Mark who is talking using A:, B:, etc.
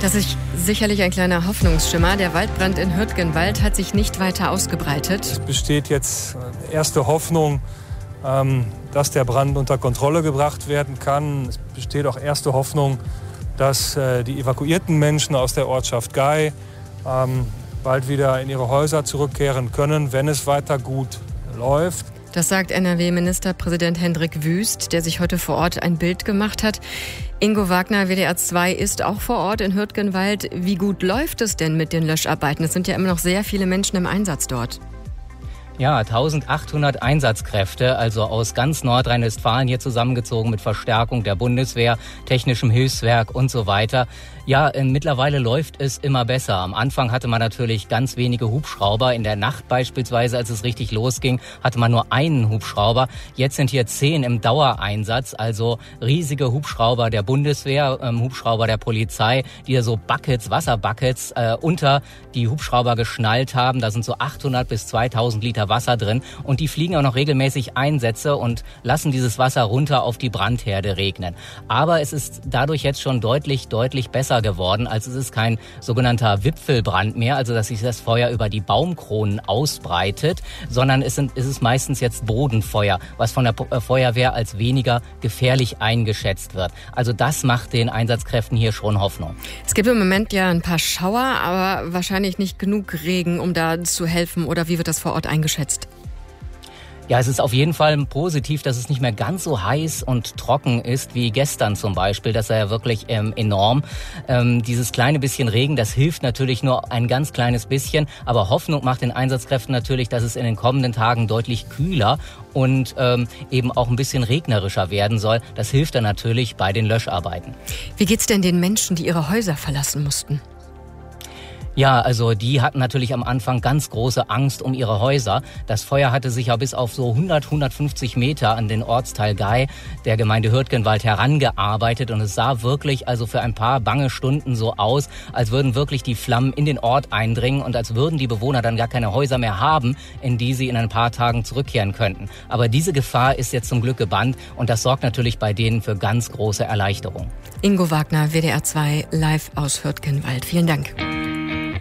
A: Das ist sicherlich ein kleiner Hoffnungsschimmer. Der Waldbrand in Hürtgenwald hat sich nicht weiter ausgebreitet.
B: Es besteht jetzt erste Hoffnung, dass der Brand unter Kontrolle gebracht werden kann. Es besteht auch erste Hoffnung, dass die evakuierten Menschen aus der Ortschaft Gay bald wieder in ihre Häuser zurückkehren können, wenn es weiter gut läuft.
A: Das sagt NRW-Ministerpräsident Hendrik Wüst, der sich heute vor Ort ein Bild gemacht hat. Ingo Wagner, WDR 2, ist auch vor Ort in Hürtgenwald. Wie gut läuft es denn mit den Löscharbeiten? Es sind ja immer noch sehr viele Menschen im Einsatz dort.
C: Ja, 1800 Einsatzkräfte, also aus ganz Nordrhein-Westfalen hier zusammengezogen mit Verstärkung der Bundeswehr, technischem Hilfswerk und so weiter. Ja, mittlerweile läuft es immer besser. Am Anfang hatte man natürlich ganz wenige Hubschrauber. In der Nacht beispielsweise, als es richtig losging, hatte man nur einen Hubschrauber. Jetzt sind hier 10 im Dauereinsatz, also riesige Hubschrauber der Bundeswehr, Hubschrauber der Polizei, die da so Buckets, Wasserbuckets unter die Hubschrauber geschnallt haben. Da sind so 800 bis 2000 Liter Wasser drin und die fliegen auch noch regelmäßig Einsätze und lassen dieses Wasser runter auf die Brandherde regnen. Aber es ist dadurch jetzt schon deutlich besser geworden. Also es ist kein sogenannter Wipfelbrand mehr, also dass sich das Feuer über die Baumkronen ausbreitet, sondern es ist meistens jetzt Bodenfeuer, was von der Feuerwehr als weniger gefährlich eingeschätzt wird. Also das macht den Einsatzkräften hier schon Hoffnung.
A: Es gibt im Moment ja ein paar Schauer, aber wahrscheinlich nicht genug Regen, um da zu helfen. Oder wie wird das vor Ort eingeschätzt?
C: Ja, es ist auf jeden Fall positiv, dass es nicht mehr ganz so heiß und trocken ist wie gestern zum Beispiel. Das war ja wirklich enorm. Dieses kleine bisschen Regen, das hilft natürlich nur ein ganz kleines bisschen. Aber Hoffnung macht den Einsatzkräften natürlich, dass es in den kommenden Tagen deutlich kühler und eben auch ein bisschen regnerischer werden soll. Das hilft dann natürlich bei den Löscharbeiten.
A: Wie geht's denn den Menschen, die ihre Häuser verlassen mussten?
C: Ja, also die hatten natürlich am Anfang ganz große Angst um ihre Häuser. Das Feuer hatte sich ja bis auf so 150 Meter an den Ortsteil Gay der Gemeinde Hürtgenwald herangearbeitet. Und es sah wirklich also für ein paar bange Stunden so aus, als würden wirklich die Flammen in den Ort eindringen und als würden die Bewohner dann gar keine Häuser mehr haben, in die sie in ein paar Tagen zurückkehren könnten. Aber diese Gefahr ist jetzt zum Glück gebannt und das sorgt natürlich bei denen für ganz große Erleichterung.
A: Ingo Wagner, WDR 2, live aus Hürtgenwald. Vielen Dank.